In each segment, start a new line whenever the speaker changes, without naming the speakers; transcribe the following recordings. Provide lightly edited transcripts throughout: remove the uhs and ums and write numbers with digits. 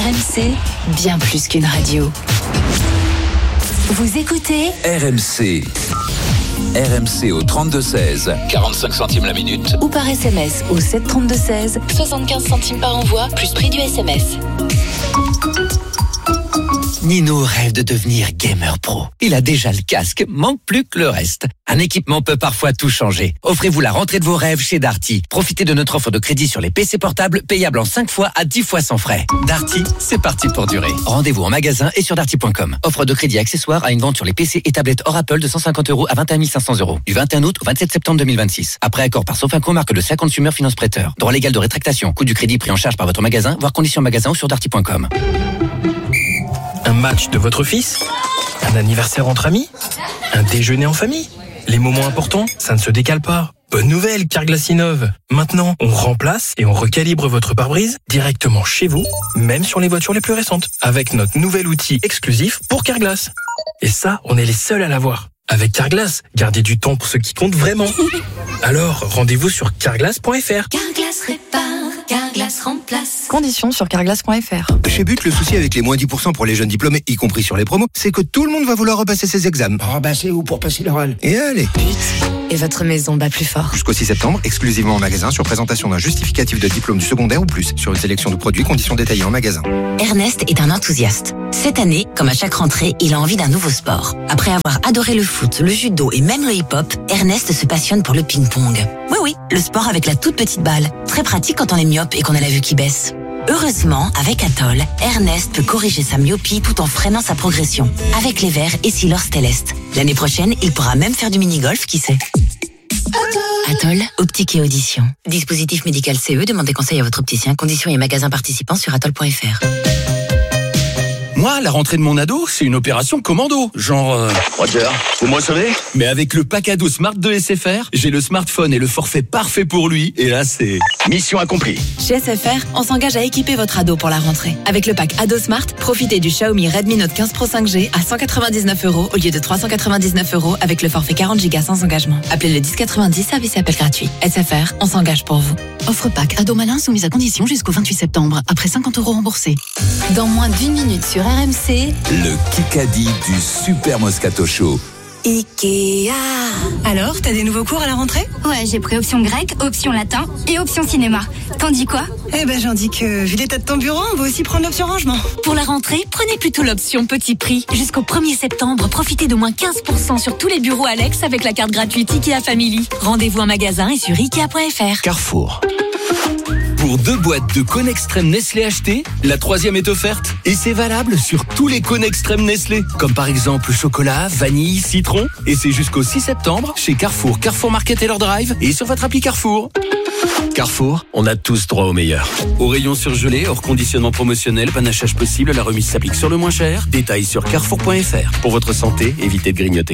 RMC, bien plus qu'une radio. Vous écoutez
RMC. RMC au 32-16, 45 centimes la minute.
Ou par SMS au 732-16, 75 centimes par envoi, plus prix du SMS.
Nino rêve de devenir gamer pro. Il a déjà le casque, manque plus que le reste. Un équipement peut parfois tout changer. Offrez-vous la rentrée de vos rêves chez Darty. Profitez de notre offre de crédit sur les PC portables, payable en 5 fois à 10 fois sans frais. Darty, c'est parti pour durer. Rendez-vous en magasin et sur darty.com. Offre de crédit accessoire à une vente sur les PC et tablettes hors Apple de 150 € à 21 500 €. Du 21 août au 27 septembre 2026. Après accord par Sofinco, marque de Consumer Finance Prêteur. Droit légal de rétractation. Coût du crédit pris en charge par votre magasin, voire conditions magasin ou sur darty.com.
Un match de votre fils? Un anniversaire entre amis? Un déjeuner en famille? Les moments importants, ça ne se décale pas. Bonne nouvelle, Carglass innove. Maintenant, on remplace et on recalibre votre pare-brise directement chez vous, même sur les voitures les plus récentes, avec notre nouvel outil exclusif pour Carglass. Et ça, on est les seuls à l'avoir. Avec Carglass, gardez du temps pour ce qui compte vraiment. Alors, rendez-vous sur carglass.fr.
Carglass répare, Carglass remplace.
Conditions sur carglass.fr.
Chez But, le souci avec les moins 10% pour les jeunes diplômés, y compris sur les promos, c'est que tout le monde va vouloir repasser ses examens.
C'est où pour passer l'oral?
Et allez.
Et votre maison bat plus fort.
Jusqu'au 6 septembre, exclusivement en magasin, sur présentation d'un justificatif de diplôme du secondaire ou plus, sur une sélection de produits, conditions détaillées en magasin.
Ernest est un enthousiaste. Cette année, comme à chaque rentrée, il a envie d'un nouveau sport. Après avoir adoré le foot, le judo et même le hip-hop, Ernest se passionne pour le ping-pong. Oui, le sport avec la toute petite balle. Très pratique quand on est myope et qu'on a la vue qui baisse. Heureusement, avec Atoll, Ernest peut corriger sa myopie tout en freinant sa progression. Avec les verres et Silor Stellest. L'année prochaine, il pourra même faire du mini-golf, qui sait. Atoll, optique et audition. Dispositif médical CE, demandez conseil à votre opticien. Conditions et magasins participants sur atoll.fr.
Moi, la rentrée de mon ado, c'est une opération commando. Genre...
Roger, vous me recevez?
Mais avec le pack ado Smart de SFR, j'ai le smartphone et le forfait parfait pour lui. Et là, c'est...
Mission accomplie.
Chez SFR, on s'engage à équiper votre ado pour la rentrée. Avec le pack Ado Smart, profitez du Xiaomi Redmi Note 15 Pro 5G à 199 € au lieu de 399 € avec le forfait 40 Go sans engagement. Appelez le 1090, service et appel gratuit. SFR, on s'engage pour vous.
Offre pack Ado Malin soumise à condition jusqu'au 28 septembre, après 50 € remboursés. Dans moins d'une minute sur RMC,
Le Kikadi du Super Moscato Show.
Ikea.
Alors, t'as des nouveaux cours à la rentrée?
Ouais, j'ai pris option grec, option latin et option cinéma. T'en dis quoi?
J'en dis que, vu l'état de ton bureau, on va aussi prendre l'option rangement.
Pour la rentrée, prenez plutôt l'option petit prix. Jusqu'au 1er septembre, profitez de moins 15% sur tous les bureaux Alex avec la carte gratuite Ikea Family. Rendez-vous en magasin et sur Ikea.fr.
Carrefour.
Pour 2 boîtes de cônes extrêmes Nestlé achetées, la 3e est offerte. Et c'est valable sur tous les cônes extrêmes Nestlé. Comme par exemple chocolat, vanille, citron. Et c'est jusqu'au 6 septembre chez Carrefour, Carrefour Market et leur drive et sur votre appli Carrefour.
Carrefour, on a tous droit au meilleur.
Au rayon surgelé, hors conditionnement promotionnel, panachage possible, la remise s'applique sur le moins cher. Détails sur carrefour.fr. Pour votre santé, évitez de grignoter.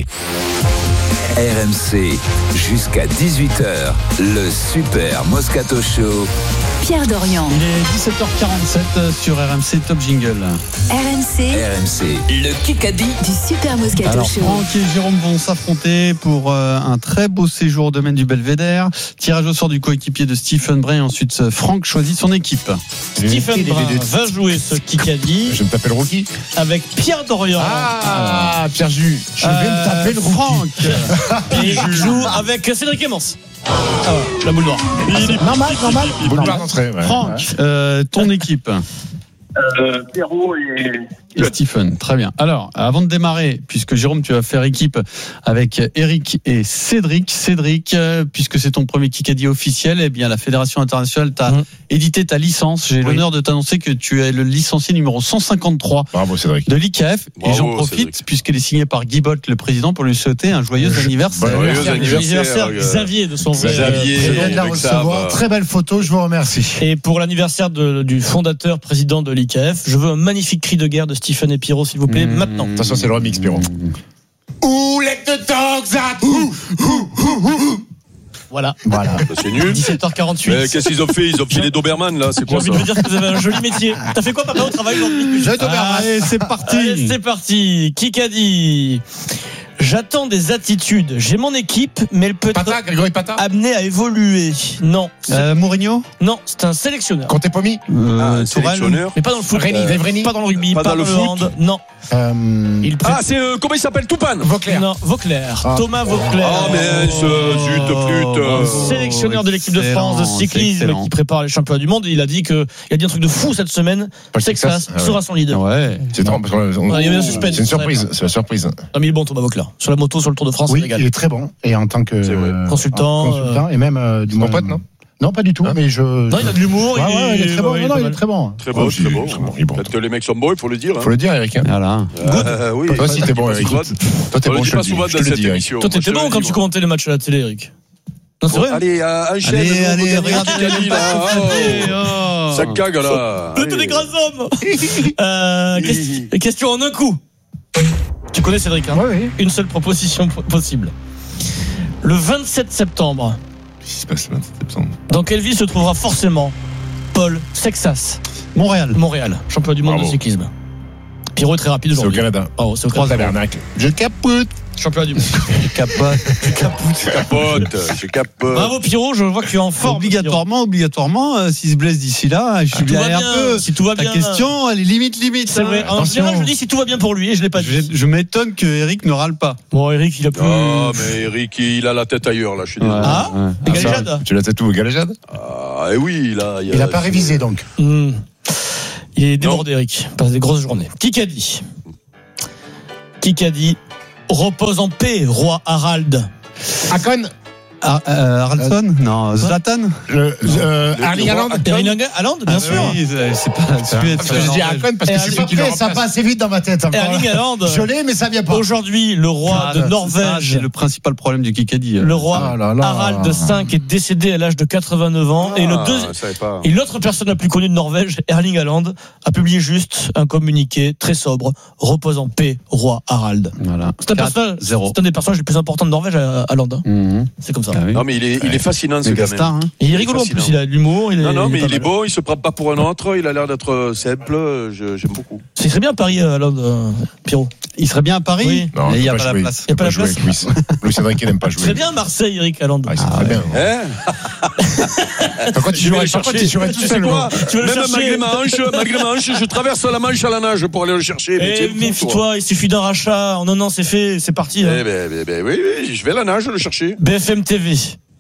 RMC, jusqu'à 18h, le Super Moscato Show.
Pierre Dorian.
Il est 17h47 sur RMC Top Jingle.
RMC,
le Kikadi
du Super Moscato
Alors,
Show.
Franck et Jérôme vont s'affronter pour un très beau séjour au domaine du Belvédère. Tirage au sort du coéquipier de Stephen Bray. Ensuite, Franck choisit son équipe.
Stephen Bray va jouer ce Kikadi.
Je me tape le rookie.
Avec Pierre Dorian.
Pierre Jus. Je vais me taper le
Franck.
Et il joue avec Cédric Clémence. La boule noire.
Normal. Boule noire d'entrée.
Franck, ton équipe.
Pierrot
et Stephen, très bien. Alors, avant de démarrer, puisque Jérôme, tu vas faire équipe avec Eric et Cédric. Cédric, puisque c'est ton premier Kikadi officiel, eh bien, la Fédération internationale t'a édité ta licence. J'ai l'honneur de t'annoncer que tu es le licencié numéro 153
Cédric.
de l'IKF. Et j'en profite, puisqu'il est signé par Guy Bott, le président, pour lui souhaiter un joyeux anniversaire.
Joyeux anniversaire, Xavier, de son vrai.
Je viens de la recevoir. Très belle photo, je vous remercie.
Et pour l'anniversaire du fondateur, président de l'IKF, je veux un magnifique cri de guerre de Stephen et Pierrot, s'il vous plaît, maintenant.
Attention, c'est le remix, Pierrot.
Où let the dogs out?
Voilà.
C'est nul.
17h48.
Mais qu'est-ce qu'ils ont fait? Ils ont pris les Doberman, là. C'est quoi ça?
J'ai envie de vous dire que vous avez un joli métier. T'as fait quoi, papa, au travail aujourd'hui?
Allez, c'est parti.
Allez, c'est parti. Kikadi. J'attends des attitudes. J'ai mon équipe, mais elle peut être amenée à évoluer. Non.
Mourinho?
Non, c'est un sélectionneur.
Conte Pomi?
Un sélectionneur.
Mais pas dans le foot.
Vreni.
Pas dans le rugby.
Pas dans le
le
foot.
hand. Non.
C'est comment il s'appelle, Toupane?
Vauclair.
Non, Vauclair. Thomas Vauclair.
Ah mais flûte.
Sélectionneur de l'équipe de France de cyclisme qui prépare les championnats du monde. Il a dit un truc de fou cette semaine. Texas sera son leader.
Ouais.
C'est une surprise. C'est la surprise.
Non, mais il est bon, Thomas Vauclair. Sur la moto, sur le Tour de France,
oui, il est très bon. Et en tant que consultant et même du pote, non? Non, pas du tout, mais
Non, il a de l'humour.
Il est très bon. Non, il est très bon.
Très bon. Peut-être que les mecs sont bons, il faut le dire.
Il faut le dire, Eric.
Voilà.
Oui.
Toi aussi, t'es bon, Eric. Toi, t'es bon, je le dis, Eric.
Toi, t'étais bon quand tu commentais les matchs à la télé, Eric. Non, c'est vrai.
Allez, enchaîne.
Allez, regarde
ça cague là.
Le des grands hommes. Question en un coup. Tu connais Cédric, hein?
Oui.
Une seule proposition possible. Le 27 septembre.
Qu'est-ce qui se passe le 27 septembre?
Dans quelle ville se trouvera forcément Paul Sexas?
Montréal,
champion du monde de cyclisme. Pierrot est très rapide
C'est au
aujourd'hui.
Canada.
C'est au Canada.
Tabernacle. Je capote.
Championnat du monde.
Je capote.
Bravo Pierrot, je vois que tu es en forme.
Obligatoirement, s'il se blesse d'ici là, je suis bien un peu.
Si tout va bien.
Ta question, elle est limite.
C'est vrai. En général, je dis si tout va bien pour lui et je l'ai pas dit.
Je m'étonne que Eric ne râle pas.
Bon, Eric, il a plus.
Ah, mais Eric, il a la tête ailleurs là, je suis désolé.
Ah, et Galéjade.
Tu l'as tête où, Galéjade?
Ah, et oui,
il a pas révisé donc.
Il est débordé, Eric. Il passe des grosses journées. Qui a dit repose en paix, roi Harald?
Akon.
Haraldson? Non, Zlatan?
Erling Haaland.
Erling Haaland, bien sûr.
Oui, c'est pas Suède.
Je dis Akon parce que c'est celui qui le remplace. Ça passe assez vite dans ma tête.
Erling Haaland.
Je l'ai, mais ça vient pas.
Aujourd'hui, le roi de Norvège.
C'est le principal problème du Kikadi.
Le roi Harald V est décédé à l'âge de 89 ans. Et l'autre personne la plus connue de Norvège, Erling Haaland, a publié juste un communiqué très sobre. Repose en paix, roi Harald.
Voilà.
C'est un des personnages les plus importants de Norvège, Haaland. C'est comme ça.
Ah oui. Non mais il est fascinant ce gars.
Hein.
Il est rigolo en plus, il a de l'humour.
Non mais il est beau, il se prend pas pour un autre, il a l'air d'être simple, j'aime beaucoup.
Il serait bien à Paris, Pierrot.
Il serait bien à Paris?
Oui. Non,
il n'y a pas la place.
Il n'y a pas la place.
Louis Cédric, il n'aime pas jouer.
Très bien Marseille, Eric Haaland.
C'est très bien. Quand tu jouerais tout seul.
Même malgré ma hanche, je traverse la Manche à la nage pour aller le chercher.
Méfie-toi, il suffit d'un rachat. En un an, c'est fait, c'est parti.
Oui, je vais à la nage le chercher.
BFM TV.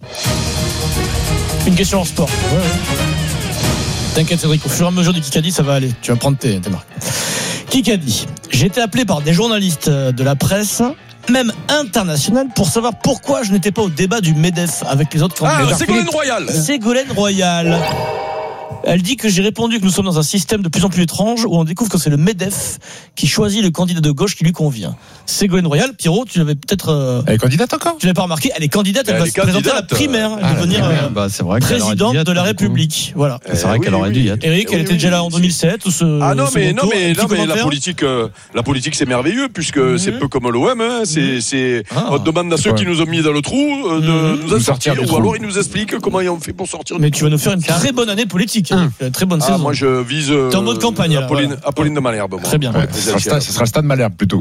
Une question en sport. T'inquiète Cédric, au fur et à mesure du Kikadi, ça va aller. Tu vas prendre tes marques. Kikadi. J'ai été appelé par des journalistes de la presse, même internationale, pour savoir pourquoi je n'étais pas au débat du MEDEF avec les autres candidats. Ségolène Royal. Elle dit que j'ai répondu que nous sommes dans un système de plus en plus étrange où on découvre que c'est le MEDEF qui choisit le candidat de gauche qui lui convient. Ségolène Royal, Pierrot, tu l'avais peut-être...
Elle est candidate encore?
Tu l'avais pas remarqué, elle est candidate, elle va se présenter à la primaire, elle va devenir présidente de la République. Voilà.
C'est vrai qu'elle aurait dû y être.
Eric, elle était déjà là en 2007.
Mais la politique c'est merveilleux puisque c'est peu comme l'OM. On demande à ceux qui nous ont mis dans le trou de nous en sortir ou alors ils nous expliquent comment on fait pour sortir.
Mais tu vas nous faire une très bonne année politique. Très bonne saison.
Moi je vise
t'es en mode campagne,
Apolline de Malherbe.
Très bien.
Ce sera le stade Malherbe plutôt.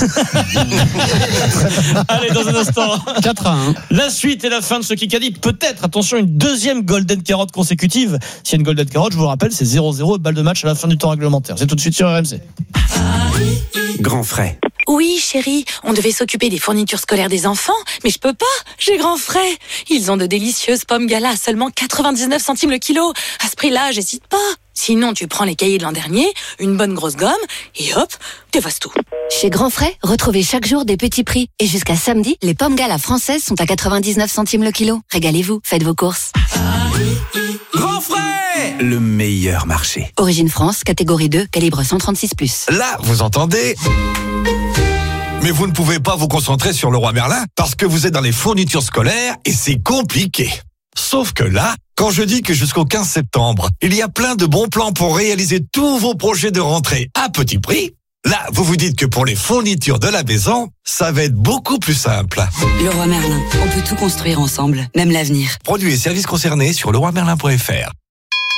Allez, dans un instant
4-1.
La suite et la fin de ce Kikadi. Peut-être, attention, une deuxième Golden Carotte consécutive. S'il y a une Golden Carotte, je vous rappelle, c'est 0-0 et balle de match à la fin du temps réglementaire. C'est tout de suite sur RMC.
Grand frais.
Oui, chérie, on devait s'occuper des fournitures scolaires des enfants, mais je peux pas, j'ai grand frais. Ils ont de délicieuses pommes Gala à seulement 99 centimes le kilo. À ce prix-là, j'hésite pas. Sinon, tu prends les cahiers de l'an dernier, une bonne grosse gomme, et hop, t'effaces tout.
Chez Grand Frais, retrouvez chaque jour des petits prix. Et jusqu'à samedi, les pommes Gala françaises sont à 99 centimes le kilo. Régalez-vous, faites vos courses.
Grand Frais, le meilleur marché.
Origine France, catégorie 2, calibre 136+.
Là, vous entendez ? Mais vous ne pouvez pas vous concentrer sur le Roi Merlin parce que vous êtes dans les fournitures scolaires et c'est compliqué. Sauf que là, quand je dis que jusqu'au 15 septembre, il y a plein de bons plans pour réaliser tous vos projets de rentrée à petit prix, là, vous vous dites que pour les fournitures de la maison, ça va être beaucoup plus simple.
Le Roi Merlin, on peut tout construire ensemble, même l'avenir.
Produits et services concernés sur leroymerlin.fr.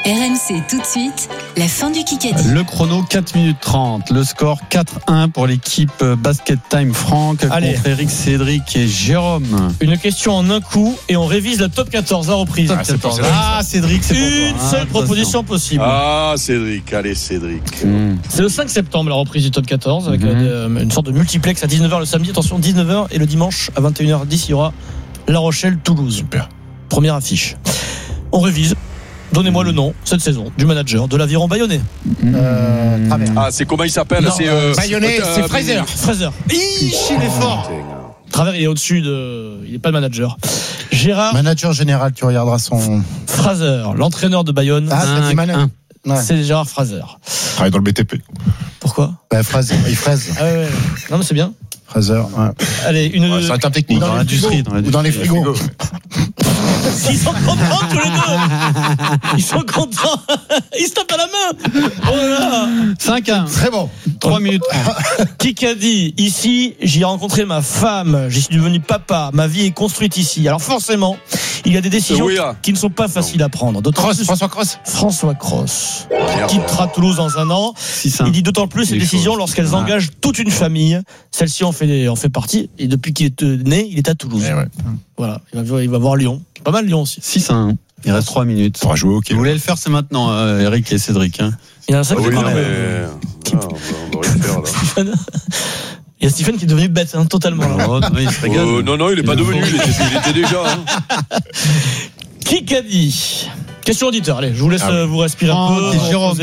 RMC tout de suite, la fin du Kikadi.
Le chrono 4 minutes 30. Le score 4-1 pour l'équipe Basket Time Franck contre Eric, Cédric et Jérôme.
Une question en un coup et on révise le top 14 à reprise.
Top 14. Cédric, c'est
une seule proposition possible.
Cédric, allez Cédric.
C'est le 5 septembre la reprise du top 14 avec une sorte de multiplex à 19h le samedi, attention 19h, et le dimanche à 21h10 il y aura La Rochelle-Toulouse.
Super.
Première affiche. On révise. Donnez-moi le nom, cette saison, du manager de l'Aviron Bayonnais.
Ah, c'est comment il s'appelle?
Bayonnais, c'est Fraser.
Fraser. Il est fort. Travers, il est au-dessus de. Il n'est pas le manager. Gérard.
Manager général, tu regarderas son.
Fraser, l'entraîneur de Bayonne. C'est Gérard Fraser.
Travaille dans le BTP.
Pourquoi?
Fraser, il fraise.
Ah ouais. Non, mais c'est bien.
Fraser, ouais.
Allez,
c'est un terme technique.
Dans l'industrie.
Ou dans les frigos.
Ils sont contents tous les deux. Ils sont contents. Ils se tapent à la main. Oh là là.
5-1.
Très bon.
3 minutes.
Kikadi, ici, j'y ai rencontré ma femme. J'y suis devenu papa. Ma vie est construite ici. Alors forcément, il y a des décisions qui ne sont pas faciles à prendre. François Cross. Quittera Toulouse dans un an. Il dit d'autant plus ces décisions lorsqu'elles engagent toute une famille. Celle-ci en fait partie. Et depuis qu'il est né, il est à Toulouse. Voilà. Il va voir Lyon. Pas mal Lyon aussi.
6-1. Il reste 3 minutes.
On va jouer au hockey.
Vous voulez le faire, c'est maintenant, Eric et Cédric.
Il y a un sac
on devrait le faire là.
Il y a Stephen qui est devenu bête, totalement.
Non, il est pas devenu, il était déjà.
Kikadi. Question auditeur, allez, je vous laisse vous respirer un peu.
C'est Jérôme.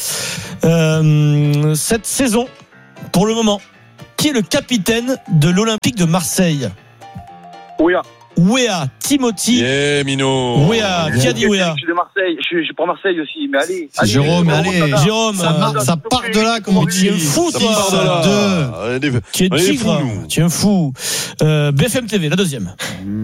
Cette saison, pour le moment, qui est le capitaine de l'Olympique de Marseille? Ouéa, Timothy.
Mino.
Ouéa, qui a dit Ouéa?
Je suis de Marseille, je suis pour Marseille aussi, mais allez.
Jérôme,
Jérôme,
ça part de là, comme on dit.
Tu es fou, toi. Tu es tigre, tu es un fou. BFM TV, la deuxième.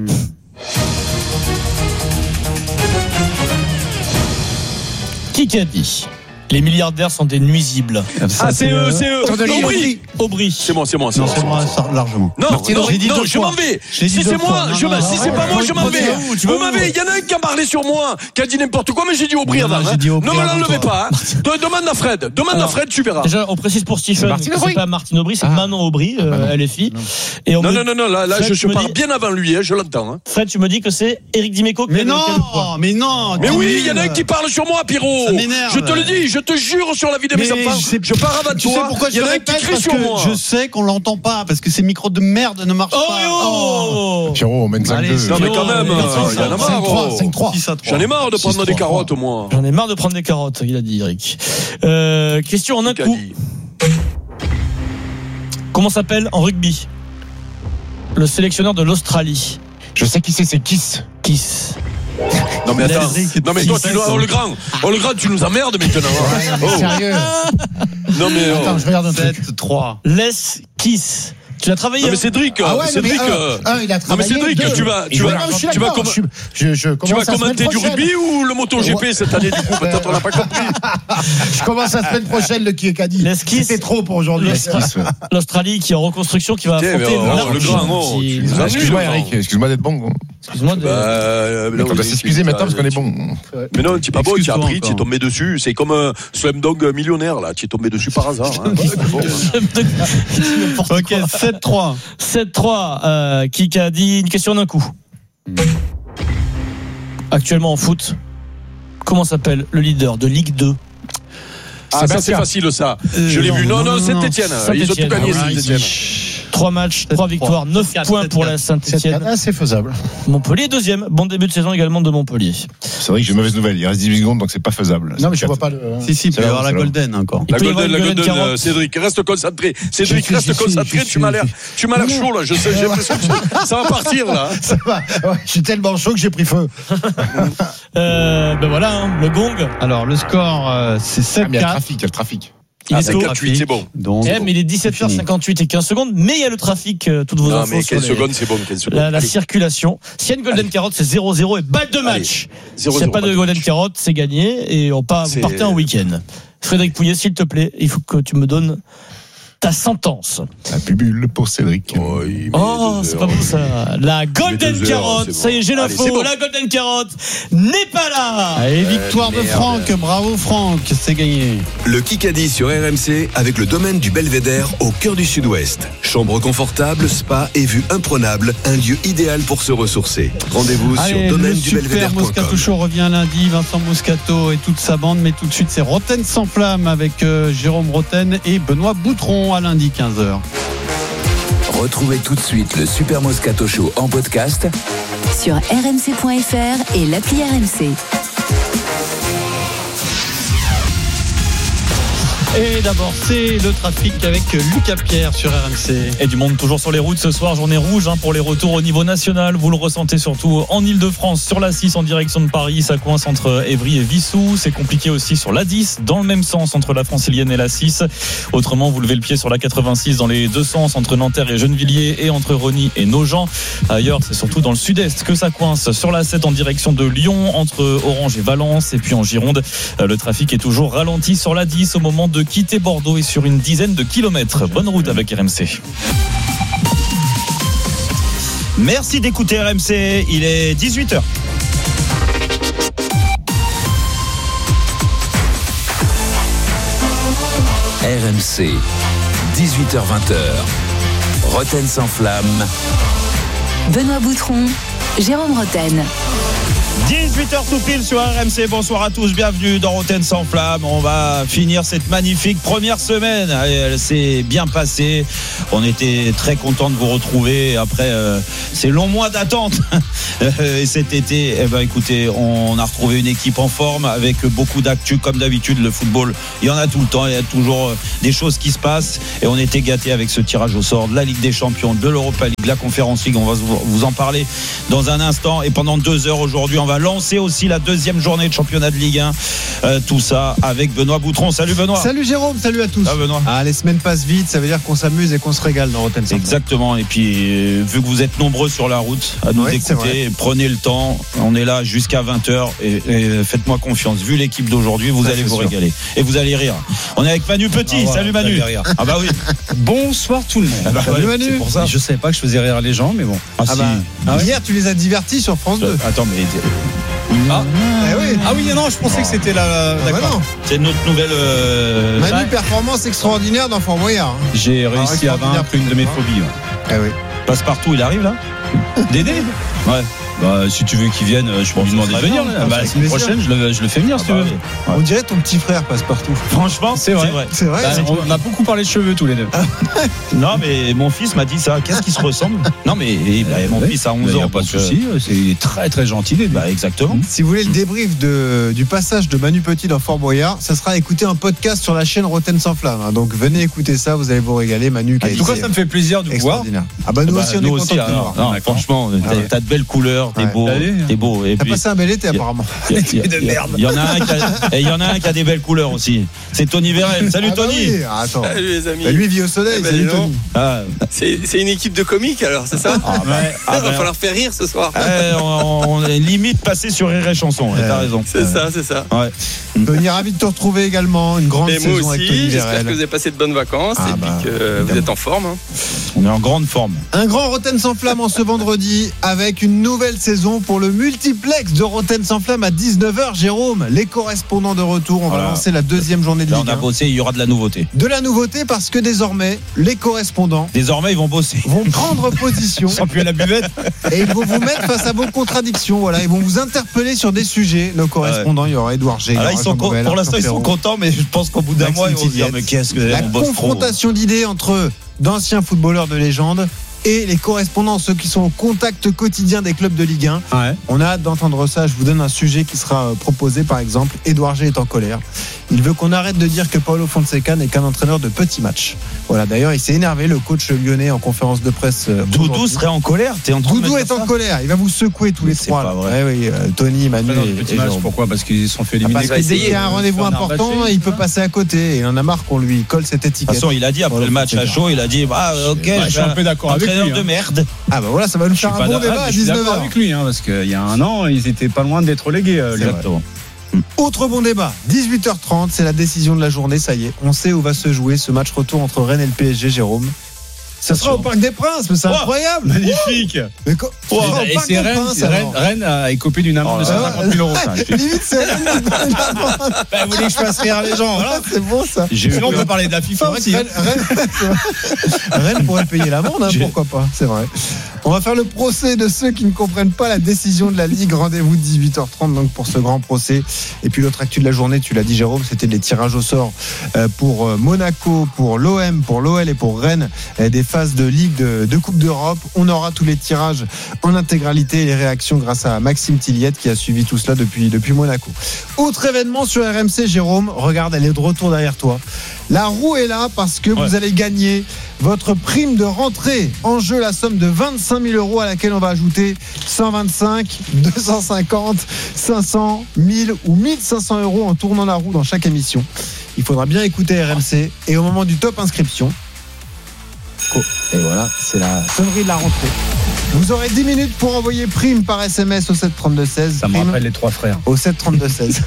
Qui a dit? Les milliardaires sont des nuisibles.
C'est eux.
Aubry.
C'est moi.
Non, c'est moi, largement.
Non, je m'en vais. Si c'est moi, je m'en vais. Vous m'avez, il y en a un qui a parlé sur moi, qui a dit n'importe quoi, mais j'ai dit Aubry avant. Ne me l'enlevez pas. Demande à Fred, tu verras.
Déjà, on précise pour Stephen que c'est pas Martine Aubry, c'est Manon Aubry, LFI.
Non, là, je pars bien avant lui, je l'entends.
Fred, tu me dis que c'est Éric Dimeco.
Mais non.
Mais oui, il y en a un qui parle sur moi, Pierrot. Je te le dis, je te jure sur la vie de mes enfants, je pars avant toi.
Tu sais pourquoi je répète? Parce que je sais qu'on l'entend pas, parce que ces micros de merde ne marchent pas.
Pierrot, on mène 5-2.
Non mais quand même, il y en a marre.
5-3.
J'en ai marre de prendre des carottes, moi.
J'en ai marre de prendre des carottes, il a dit Eric. Question en un coup. Comment s'appelle en rugby le sélectionneur de l'Australie?
Je sais qui c'est Kiss.
Non mais attends, toi tu dois le grand, tu nous emmerdes maintenant.
Sérieux.
Non mais
attends, je regarde un truc.
7-3.
Les Kiss. Tu l'as travaillé?
Non mais Cédric,
il a travaillé.
Non mais Cédric, tu vas commenter du rugby ou le MotoGP cette année du coup? Peut-être on n'a pas compris.
Je commence la semaine prochaine le Kikadi. C'était trop pour aujourd'hui.
L'Australie qui est en reconstruction, qui va affronter
le grand.
Excuse-moi Eric, excuse-moi d'être bon.
Excuse-moi de.
On doit s'excuser maintenant parce qu'on est bon.
Mais non, tu es pas bon, tu as appris, tu es tombé dessus. C'est comme un Slam Dog millionnaire là, tu es tombé dessus par hasard.
Ok, 7-3. 7-3. Qui a dit une question d'un coup? Actuellement en foot, comment s'appelle le leader de Ligue 2?
Ah, ça c'est facile ça. Je l'ai vu. Non, Saint-Etienne. Ils ont tout gagné, Saint-Etienne.
3 matchs, 3 victoires, 9 points pour la Saint-Etienne.
C'est faisable.
Montpellier deuxième, bon début de saison également de Montpellier.
C'est vrai que j'ai une mauvaise nouvelle, il reste 18 secondes donc c'est pas faisable. Non mais je vois pas le.
Si, il peut y avoir la Golden encore.
La Golden, Cédric, reste concentré. Tu m'as l'air chaud là, je sais, j'ai l'impression que ça va partir là.
Ça va. Je suis tellement chaud que j'ai pris feu.
Ben voilà, le gong.
Alors le score c'est 7-4.
Il y a le trafic.
Il est
48, c'est bon.
Donc, mais il est 17h58 et 15 secondes, mais il y a le trafic, toutes vos infos.
Mais 15 secondes, c'est bon, 15 secondes.
La circulation. S'il y a une Golden Carotte, c'est 0-0 et balle de match. S'il n'y a pas de Golden Carotte, c'est gagné et vous partez en week-end. Frédéric Pouillet, s'il te plaît, il faut que tu me donnes ta sentence.
La pubule pour Cédric.
Oh, c'est pas bon ça. La Golden Carotte. Ça y est, j'ai l'info.
Allez, c'est bon.
La Golden Carotte n'est pas là.
Et victoire de Franck. Bravo Franck, c'est gagné.
Le Kikadi sur RMC avec le domaine du Belvédère au cœur du Sud-Ouest. Chambre confortable, spa et vue imprenable. Un lieu idéal pour se ressourcer. Rendez-vous sur
Le super
domaine-du-belvédère.com.
Moscato Show revient lundi. Vincent Moscato et toute sa bande. Mais tout de suite, c'est Roten sans flamme avec Jérôme Roten et Benoît Boutron à lundi 15h.
Retrouvez tout de suite le Super Moscato Show en podcast
sur rmc.fr et l'appli RMC.
Et d'abord, c'est le trafic avec Lucas Pierre sur RMC.
Et du monde toujours sur les routes ce soir, journée rouge pour les retours au niveau national. Vous le ressentez surtout en Ile-de-France sur la 6 en direction de Paris. Ça coince entre Évry et Vissou. C'est compliqué aussi sur la 10 dans le même sens entre la Francilienne et la 6. Autrement, vous levez le pied sur la 86 dans les deux sens entre Nanterre et Gennevilliers et entre Rosny et Nogent. Ailleurs, c'est surtout dans le sud-est que ça coince. Sur la 7 en direction de Lyon entre Orange et Valence. Et puis en Gironde, le trafic est toujours ralenti sur la 10 au moment de quitter Bordeaux et sur une dizaine de kilomètres. Bonne route avec RMC.
Merci d'écouter RMC, il est 18h.
RMC 18h-20h. Roten sans flamme.
Benoît Boutron, Jérôme Roten.
18h tout pile sur RMC. Bonsoir à tous, bienvenue dans Roten sans flamme. On va finir cette magnifique première semaine. Elle s'est bien passée. On était très contents de vous retrouver après ces longs mois d'attente. Et cet été, écoutez, on a retrouvé une équipe en forme avec beaucoup d'actu. Comme d'habitude, le football, il y en a tout le temps. Il y a toujours des choses qui se passent. Et on était gâtés avec ce tirage au sort de la Ligue des Champions, de l'Europa League, de la Conference League. On va vous en parler dans un instant. Et pendant 2 heures aujourd'hui, on va lancer aussi la deuxième journée de championnat de Ligue 1. Tout ça avec Benoît Boutron. Salut Benoît.
Salut Jérôme, salut à tous.
Ah, Benoît.
Les semaines passent vite, ça veut dire qu'on s'amuse et qu'on se régale dans Roten sans flamme.
Exactement. Et puis vu que vous êtes nombreux sur la route à nous écouter, prenez le temps. On est là jusqu'à 20h et faites-moi confiance. Vu l'équipe d'aujourd'hui, vous allez vous régaler et vous allez rire. On est avec Manu Petit. Salut Manu.
Ah bah oui. Bonsoir tout le monde.
Salut Manu.
C'est pour ça. Je savais pas que je faisais rire les gens, mais bon.
Hier, tu les as divertis sur France 2.
Attends, mais
oui.
Non, je pensais que c'était la.
D'accord. C'est notre nouvelle.
Manu, performance extraordinaire dans Fort Boyard.
J'ai réussi à vaincre une de mes phobies.
Oui.
Passe-partout, il arrive là.
Dédé. Ouais. Si tu veux qu'il vienne, je peux lui demander de venir. La semaine prochaine, je le fais venir si tu veux.
On dirait ton petit frère Passe-Partout.
Franchement, c'est vrai.
On a beaucoup parlé de cheveux tous les deux.
Non, mais mon fils m'a dit ça. Qu'est-ce qui se ressemble? Non, mais mon fils a 11 ans.
Pas de souci. C'est très très gentil.
Exactement.
Si vous voulez le débrief du passage de Manu Petit dans Fort Boyard, ça sera écouter un podcast sur la chaîne Roten sans flamme. Donc venez écouter ça, vous allez vous régaler. Manu,
en tout cas, ça me fait plaisir de vous voir.
Nous aussi, on est contents de vous voir.
Franchement, t'as de belles couleurs. T'es beau.
T'as passé un bel été apparemment.
De merde. Il y en a un qui a des belles couleurs aussi. C'est Tony Vérel. Salut Tony.
Attends.
Salut les amis.
Lui vit au soleil. Salut Tony.
C'est une équipe de comiques alors, c'est ça? Il va falloir faire rire ce soir.
On est limite passé sur Rire et Chanson. T'as raison.
C'est ça.
Ouais. Tony, ravi de te retrouver également. Une grande saison
moi aussi,
avec Tony Vérel.
j'espère que vous avez passé de bonnes vacances et puis que vous êtes en forme.
On est en grande forme.
Un grand Roten sans flamme en ce vendredi avec une nouvelle saison pour le multiplex de Roten sans flamme à 19h. Jérôme, les correspondants de retour. On va lancer la deuxième journée de Ligue 1.
On a bossé, il y aura de la nouveauté.
De la nouveauté parce que désormais, les correspondants.
Désormais, ils vont bosser.
Vont prendre position.
Sans plus à la buvette.
Et ils vont vous mettre face à vos contradictions. Voilà, ils vont vous interpeller sur des sujets. Nos correspondants, il y aura Édouard G.
Pour l'instant, ils sont contents, mais je pense qu'au bout d'un mois, ils vont se dire mais qu'est-ce que
la confrontation d'idées entre d'anciens footballeurs de légende et les correspondants, ceux qui sont au contact quotidien des clubs de Ligue 1. On a hâte d'entendre ça. Je vous donne un sujet qui sera proposé. Par exemple, Édouard G est en colère. Il veut qu'on arrête de dire que Paulo Fonseca n'est qu'un entraîneur de petits matchs. Voilà, d'ailleurs, il s'est énervé, le coach lyonnais, en conférence de presse.
Doudou serait en colère.
Doudou est en colère. Il va vous secouer tous les trois.
Pas vrai.
Oui, Tony, Manu
et Jérôme. Pourquoi? Parce qu'ils se sont fait éliminer.
Parce que dès qu'il y a un rendez-vous important, il peut passer à côté. Et il en a marre qu'on lui colle cette étiquette.
De toute façon, il a dit après le match à chaud, il a dit
je suis un peu d'accord avec lui.
Entraîneur de merde.
Voilà, ça va nous faire un bon débat à 19h.
Je suis d'accord avec lui, parce qu'il y a un an, ils étaient pas loin d'être relégués.
Exactement.
Autre bon débat, 18h30, c'est la décision de la journée, ça y est. On sait où va se jouer ce match retour entre Rennes et le PSG, Jérôme. Ça sera au Parc des Princes, mais c'est incroyable.
Magnifique.
Mais
et c'est Rennes a écopé d'une amende de 150 000 €.
Limite, c'est Rennes.
Vous voulez que je fasse rire les gens, voilà.
C'est bon ça.
Sinon, on peut parler de la FIFA aussi.
Rennes pourrait payer l'amende, pourquoi pas, c'est vrai. On va faire le procès de ceux qui ne comprennent pas la décision de la Ligue. Rendez-vous de 18h30 donc pour ce grand procès. Et puis l'autre actu de la journée, tu l'as dit Jérôme, c'était les tirages au sort pour Monaco, pour l'OM, pour l'OL et pour Rennes, des phases de Ligue de Coupe d'Europe. On aura tous les tirages en intégralité et les réactions grâce à Maxime Tilliette qui a suivi tout cela depuis Monaco. Autre événement sur RMC, Jérôme, regarde, elle est de retour derrière toi. La roue est là parce que vous allez gagner votre prime de rentrée. En jeu, la somme de 25 000 € à laquelle on va ajouter 125, 250, 500, 1000 ou 1500 € en tournant la roue dans chaque émission. Il faudra bien écouter RMC et au moment du top inscription, et voilà, c'est la sonnerie de la rentrée. Vous aurez 10 minutes pour envoyer prime par SMS au 732-16.
Ça me rappelle les trois frères.
Au 732-16.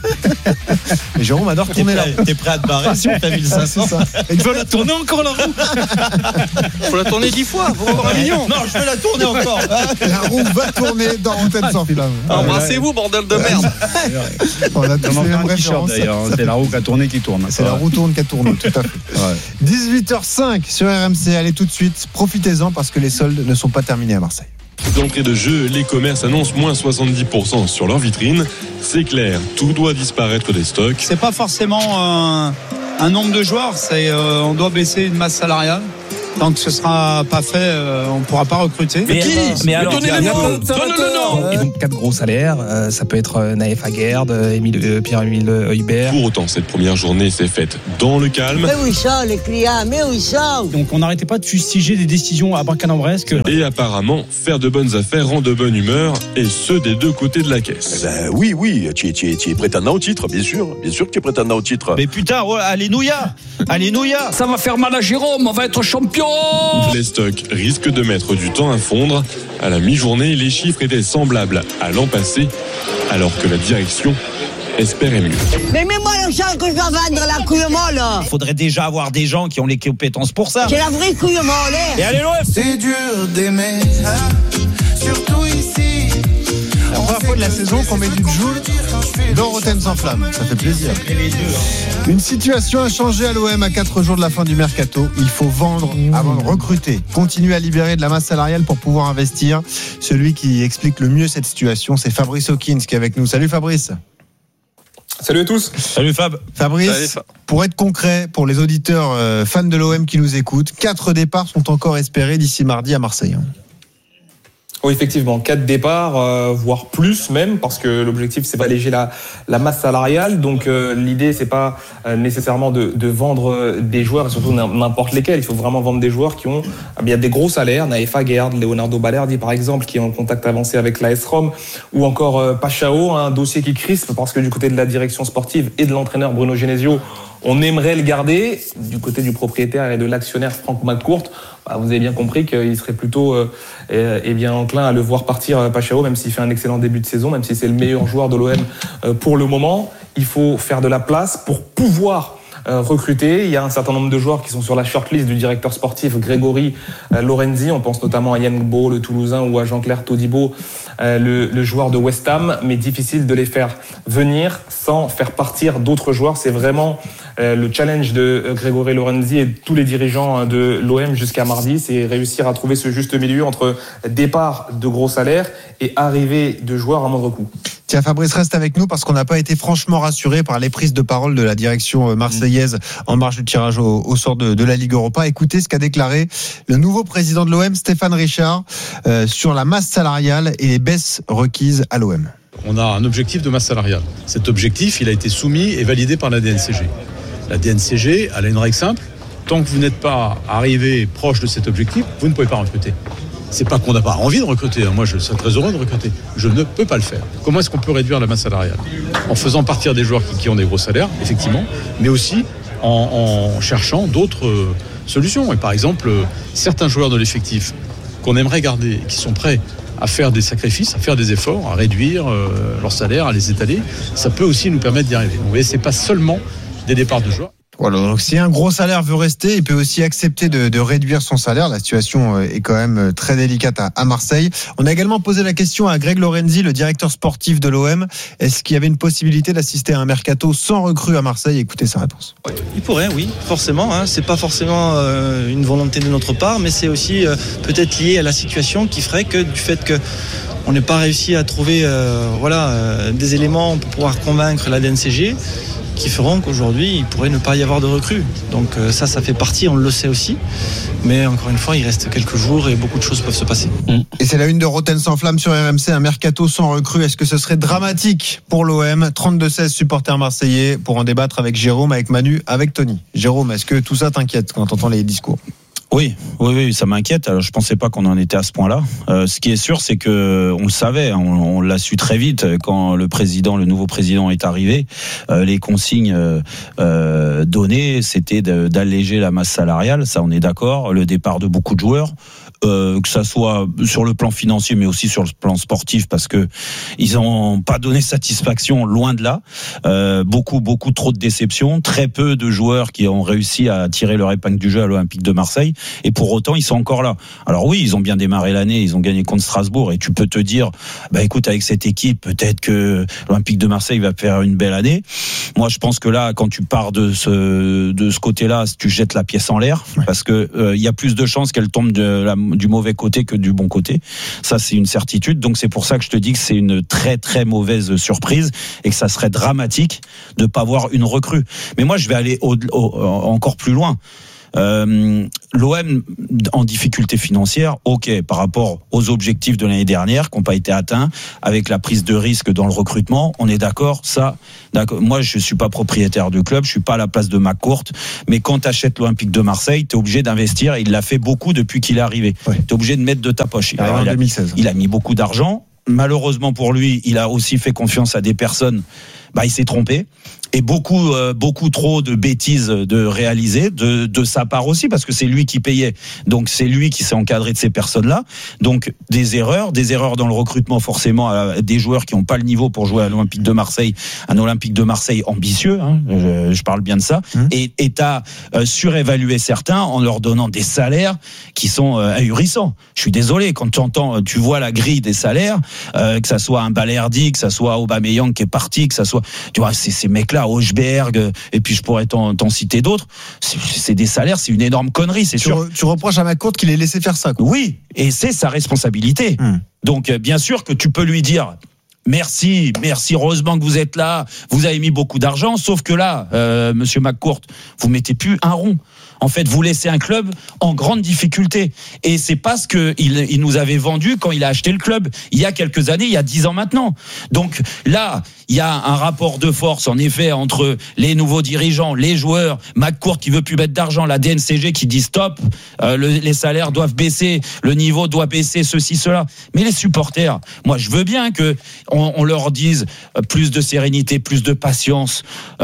Et Jérôme adore tourner la roue.
T'es prêt à te barrer si on t'a 1500?
Et tu veux la tourner encore la roue?
Faut la tourner 10 fois, pour avoir 1 million.
Non, je vais la tourner encore.
La roue va tourner dans Antenne sans flamme.
Embrassez-vous, bordel de merde.
On a tous les mêmes références.
C'est la roue qui a tourné qui tourne.
C'est la roue tourne qui a tourné, tout à fait. 18h05 sur RMC. Allez tout de suite, profitez-en parce que les soldes ne sont pas terminés à Marseille.
D'entrée de jeu, les commerces annoncent moins 70% sur leur vitrine. C'est clair, tout doit disparaître des stocks.
C'est pas forcément un nombre de joueurs, on doit baisser une masse salariale. Tant que ce sera pas fait, on pourra pas recruter.
Mais alors,
donnez-le nom.
Et donc 4 gros salaires, ça peut être Naïf Aguerd, Pierre-Emile Hubert.
Pour autant, cette première journée s'est faite dans le calme.
Mais où ils sont les clients? Mais où ils sont?
Donc on n'arrêtait pas de fustiger des décisions abracadabresques.
Et apparemment, faire de bonnes affaires rend de bonne humeur, et ce des deux côtés de la caisse.
Oui, tu es prétendant au titre, bien sûr que tu es prétendant au titre.
Mais putain, alléluia.
Ça va faire mal à Jérôme, on va être champion.
Les stocks risquent de mettre du temps à fondre. À la mi-journée, les chiffres étaient semblables à l'an passé, alors que la direction espérait mieux.
Mais mets-moi le champ que je dois vendre, la couille molle.
Il faudrait déjà avoir des gens qui ont les compétences pour ça.
C'est la vraie couille molle.
Et allez l'OM.
C'est dur d'aimer, surtout ici.
La première fois de la saison qu'on met du Joule dans Rotten sans flamme. Ça fait plaisir. Une situation a changé à l'OM à 4 jours de la fin du mercato. Il faut vendre avant de recruter. Continuer à libérer de la masse salariale pour pouvoir investir. Celui qui explique le mieux cette situation, c'est Fabrice Hawkins qui est avec nous. Salut Fabrice.
Salut à tous.
Salut Fab.
Fabrice,
Salut.
pour être concret, pour les auditeurs fans de l'OM qui nous écoutent, 4 départs sont encore espérés d'ici mardi à Marseille.
Oui, effectivement, 4 départs, voire plus même, parce que l'objectif c'est d'alléger la masse salariale. Donc l'idée c'est pas nécessairement de vendre des joueurs, et surtout n'importe lesquels. Il faut vraiment vendre des joueurs qui ont des gros salaires. Naïf Aguerd, Leonardo Balerdi par exemple, qui est en contact avancé avec l'AS Rome, ou encore Pachao, un dossier qui crispe parce que du côté de la direction sportive et de l'entraîneur Bruno Genesio, on aimerait le garder. Du côté du propriétaire et de l'actionnaire Franck McCourt, vous avez bien compris qu'il serait plutôt enclin à le voir partir, Pachao, même s'il fait un excellent début de saison, même si c'est le meilleur joueur de l'OM pour le moment. Il faut faire de la place pour pouvoir recruter. Il y a un certain nombre de joueurs qui sont sur la shortlist du directeur sportif Grégory Lorenzi. On pense notamment à Yann Bo, le Toulousain, ou à Jean-Claire Todibo, le joueur de West Ham, mais difficile de les faire venir sans faire partir d'autres joueurs. C'est vraiment le challenge de Grégory Lorenzi et de tous les dirigeants de l'OM jusqu'à mardi, c'est réussir à trouver ce juste milieu entre départ de gros salaires et arrivée de joueurs à moindre coût.
Tiens, Fabrice, reste avec nous parce qu'on n'a pas été franchement rassuré par les prises de parole de la direction marseillaise en marge du tirage au sort de la Ligue Europa. Écoutez ce qu'a déclaré le nouveau président de l'OM, Stéphane Richard, sur la masse salariale et les baisses requises à l'OM.
On a un objectif de masse salariale. Cet objectif, il a été soumis et validé par la DNCG. La DNCG, elle a une règle simple. Tant que vous n'êtes pas arrivé proche de cet objectif, vous ne pouvez pas recruter. C'est pas qu'on n'a pas envie de recruter. Moi, je serais très heureux de recruter. Je ne peux pas le faire. Comment est-ce qu'on peut réduire la masse salariale ? En faisant partir des joueurs qui ont des gros salaires, effectivement, mais aussi en cherchant d'autres solutions. Et par exemple, certains joueurs de l'effectif qu'on aimerait garder, qui sont prêts à faire des sacrifices, à faire des efforts, à réduire leur salaire, à les étaler. Ça peut aussi nous permettre d'y arriver. Donc, vous voyez, c'est pas seulement des départs de joueurs.
Voilà, donc si un gros salaire veut rester, il peut aussi accepter de réduire son salaire. La situation est quand même très délicate à Marseille. On a également posé la question à Greg Lorenzi, le directeur sportif de l'OM. Est-ce qu'il y avait une possibilité d'assister à un mercato sans recrue à Marseille? Écoutez sa réponse.
Il pourrait, oui, forcément. C'est pas forcément une volonté de notre part, mais c'est aussi peut-être lié à la situation qui ferait que du fait que on n'ait pas réussi à trouver des éléments pour pouvoir convaincre la DNCG, qui feront qu'aujourd'hui il pourrait ne pas y avoir de recrues. Donc ça fait partie, on le sait aussi, mais encore une fois il reste quelques jours et beaucoup de choses peuvent se passer.
Et c'est la une de Roten sans flamme sur RMC, un mercato sans recrues. Est-ce que ce serait dramatique pour l'OM? 32-16 supporters marseillais pour en débattre avec Jérôme, avec Manu, avec Tony. Jérôme, est-ce que tout ça t'inquiète quand t'entends les discours?
Oui, ça m'inquiète. Alors, je pensais pas qu'on en était à ce point-là. Ce qui est sûr, c'est que on le savait, on l'a su très vite quand le nouveau président est arrivé. Les consignes données, c'était d'alléger la masse salariale. Ça, on est d'accord. Le départ de beaucoup de joueurs. Que ça soit sur le plan financier mais aussi sur le plan sportif, parce que ils ont pas donné satisfaction, loin de là. Beaucoup trop de déceptions, très peu de joueurs qui ont réussi à tirer leur épingle du jeu à l'Olympique de Marseille, et pour autant ils sont encore là. Alors oui, ils ont bien démarré l'année, ils ont gagné contre Strasbourg, et tu peux te dire écoute, avec cette équipe peut-être que l'Olympique de Marseille va faire une belle année. Moi je pense que là, quand tu pars de ce côté-là, tu jettes la pièce en l'air, parce que il y a plus de chances qu'elle tombe du mauvais côté que du bon côté. Ça, c'est une certitude. Donc, c'est pour ça que je te dis que c'est une très, très mauvaise surprise et que ça serait dramatique de pas avoir une recrue. Mais moi, je vais aller encore plus loin. L'OM en difficulté financière, ok, par rapport aux objectifs de l'année dernière qui n'ont pas été atteints, avec la prise de risque dans le recrutement, on est d'accord, d'accord. Moi je suis pas propriétaire du club, je suis pas à la place de McCourt, mais quand tu achètes l'Olympique de Marseille, tu es obligé d'investir, et il l'a fait beaucoup depuis qu'il est arrivé. Tu es obligé de mettre de ta poche. Alors, 2016. Il a mis beaucoup d'argent, malheureusement pour lui, il a aussi fait confiance à des personnes, il s'est trompé. Et beaucoup trop de bêtises de réaliser de sa part aussi, parce que c'est lui qui payait, donc c'est lui qui s'est encadré de ces personnes-là. Donc des erreurs dans le recrutement, forcément, des joueurs qui n'ont pas le niveau pour jouer à l'Olympique de Marseille, un Olympique de Marseille ambitieux, je parle bien de ça. Et t'as surévalué certains en leur donnant des salaires qui sont ahurissants. Je suis désolé, quand tu vois la grille des salaires, que ça soit un Balerdi, que ça soit Aubameyang qui est parti, que ça soit, tu vois, ces mecs-là, Hochberg, et puis je pourrais t'en citer d'autres, c'est des salaires, c'est une énorme connerie, c'est sûr.
Tu reproches à McCourt qu'il ait laissé faire ça, quoi.
Oui, et c'est sa responsabilité. Donc bien sûr que tu peux lui dire merci, heureusement que vous êtes là, vous avez mis beaucoup d'argent, sauf que là, monsieur McCourt, vous mettez plus un rond. En fait, vous laissez un club en grande difficulté. Et c'est pas ce qu'il nous avait vendu quand il a acheté le club il y a quelques années, il y a 10 ans maintenant. Donc là, il y a un rapport de force, en effet, entre les nouveaux dirigeants, les joueurs, McCourt qui veut plus mettre d'argent, la DNCG qui dit stop, les salaires doivent baisser, le niveau doit baisser, ceci, cela. Mais les supporters, moi, je veux bien que on leur dise plus de sérénité, plus de patience.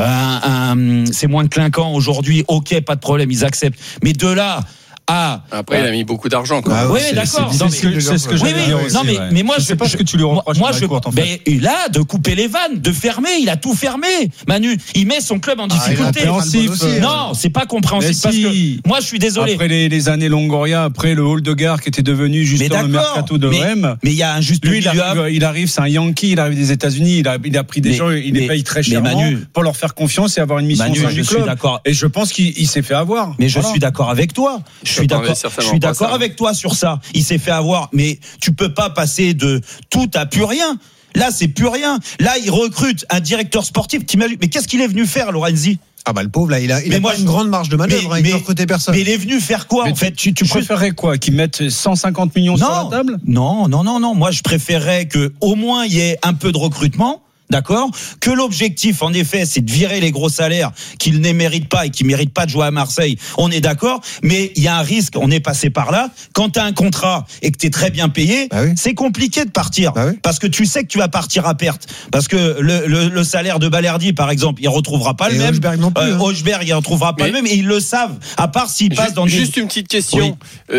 C'est moins clinquant aujourd'hui. Ok, pas de problème, ils acceptent. Mais de là
après, il a mis beaucoup d'argent, quoi.
Oui, d'accord.
C'est ce que j'allais dire aussi.
Mais moi,
je sais pas ce que tu lui reproches.
Moi, en fait. Il a de couper les vannes, de fermer. Il a tout fermé. Manu, il met son club en difficulté. Non, c'est pas compréhensible. Parce que moi, je suis désolé.
Après les années Longoria, après le hall de gare qui était devenu justement le mercato de l'OM.
Mais il y a un juste
milieu. Il arrive, c'est un Yankee. Il arrive des États-Unis. Il a pris des gens. Il les paye très chèrement pour leur faire confiance et avoir une mission au du club. Et je pense qu'il s'est fait avoir.
Mais je suis d'accord avec toi. Je suis d'accord avec toi sur ça. Il s'est fait avoir, mais tu peux pas passer de tout à plus rien. Là, c'est plus rien. Là, il recrute un directeur sportif. Mais qu'est-ce qu'il est venu faire, Lorenzi ?
Le pauvre, là, il a une grande marge de manœuvre, il ne recrutait personne.
Mais il est venu faire quoi, en fait?
Tu préférerais quoi? Qu'ils mettent 150 millions sur la table?
Non. Moi, je préférerais que, au moins, il y ait un peu de recrutement. D'accord, que l'objectif en effet c'est de virer les gros salaires qu'ils ne méritent pas et qui méritent pas de jouer à Marseille, on est d'accord, mais il y a un risque, on est passé par là, quand tu as un contrat et que tu es très bien payé, c'est compliqué de partir, parce que tu sais que tu vas partir à perte, parce que le salaire de Balerdi par exemple, il retrouvera pas le même, Hochberg il retrouvera pas le même, et ils le savent, à part s'ils passent dans
juste une petite question,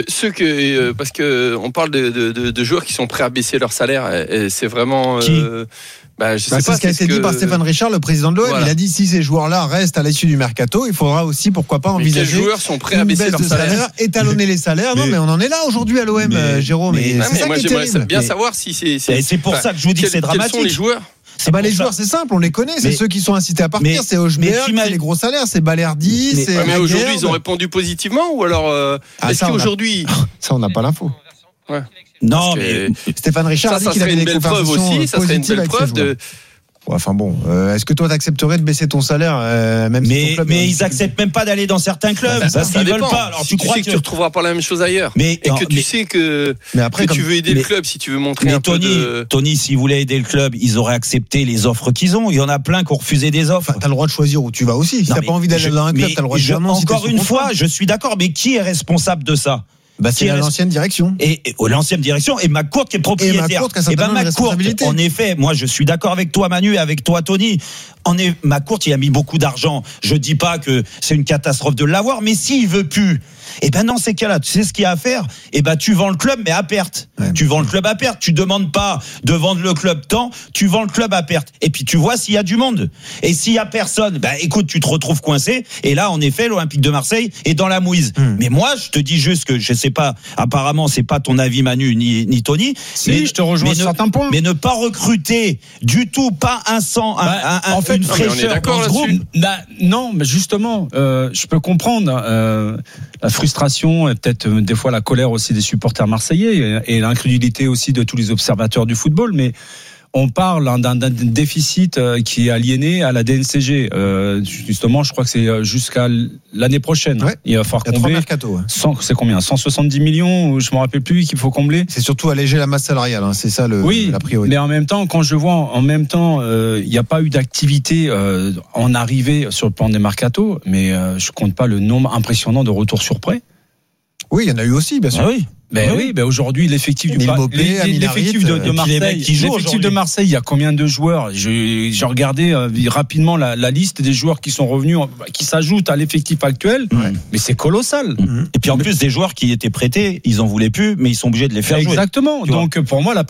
parce que on parle de joueurs qui sont prêts à baisser leur salaire, et c'est vraiment
c'est ce qui a été dit par Stéphane Richard, le président de l'OM. Voilà. Il a dit si ces joueurs-là restent à l'issue du mercato, il faudra aussi, pourquoi pas, envisager.
Quels joueurs sont prêts à baisser leur salaire,
étalonner les salaires. Non, mais on en est là aujourd'hui à l'OM, Jérôme.
Moi, j'aimerais bien savoir si
c'est pour ça que je vous dis que c'est dramatique.
Quels sont les joueurs?
Les joueurs, c'est simple, on les connaît, c'est ceux qui sont incités à partir, c'est Hochberg, c'est les gros salaires, c'est Balerdi, c'est.
Mais aujourd'hui, ils ont répondu positivement, ou alors est-ce qu'aujourd'hui.
Ça, on n'a pas l'info.
Ouais.
Non, mais
Stéphane Richard a dit qu'il avait des conversations positives avec ses joueurs. Enfin bon, est-ce que toi t'accepterais de baisser ton salaire même si ton club
ils acceptent même pas d'aller dans certains clubs parce qu'ils veulent pas. Alors
tu crois que tu retrouveras pas la même chose ailleurs, tu sais que tu veux aider le club, si tu veux montrer un peu de...
Tony, s'ils voulaient aider le club, ils auraient accepté les offres qu'ils ont. Il y en a plein qui ont refusé des offres.
T'as le droit de choisir où tu vas aussi. Si t'as pas envie d'aller dans un club, t'as le droit de dire non.
Encore une fois, je suis d'accord, mais qui est responsable de ça?
C'est l'ancienne direction.
Et l'ancienne direction et McCourt qui est propriétaire.
Et
McCourt, en effet, moi je suis d'accord avec toi Manu et avec toi Tony. McCourt, il a mis beaucoup d'argent. Je dis pas que c'est une catastrophe de l'avoir, mais s'il veut plus, dans ces cas-là, tu sais ce qu'il y a à faire? Tu vends le club mais à perte. Tu vends le club à perte. Tu demandes pas de vendre le club tant, tu vends le club à perte. Et puis tu vois s'il y a du monde. Et s'il y a personne, écoute, tu te retrouves coincé. Et là, en effet, l'Olympique de Marseille est dans la mouise. Mais moi, je te dis juste que je sais pas. Apparemment, c'est pas ton avis, Manu ni Tony.
Si, je te rejoins sur certains points.
Mais ne pas recruter du tout, pas un sang,
en fait,
une fraîcheur dans ce groupe.
Non, mais justement, je peux comprendre la frustration et peut-être des fois la colère aussi des supporters marseillais et l'incrédulité aussi de tous les observateurs du football, mais on parle d'un déficit qui est aliéné à la DNCG. Justement, je crois que c'est jusqu'à l'année prochaine. Il va falloir combler. C'est combien? 170 millions, je me rappelle plus, qu'il faut combler. C'est surtout alléger la masse salariale, c'est ça la priorité. Mais en même temps, quand je vois, il n'y a pas eu d'activité en arrivée sur le plan des mercato, mais je compte pas le nombre impressionnant de retours sur prêt. Oui, il y en a eu aussi, bien sûr. Aujourd'hui, l'effectif de Marseille, il y a combien de joueurs? J'ai regardé rapidement la liste des joueurs qui sont revenus, qui s'ajoutent à l'effectif actuel, mais c'est colossal.
Et puis en plus, des joueurs qui étaient prêtés, ils en voulaient plus, mais ils sont obligés de les faire jouer.
Exactement. Donc pour moi, la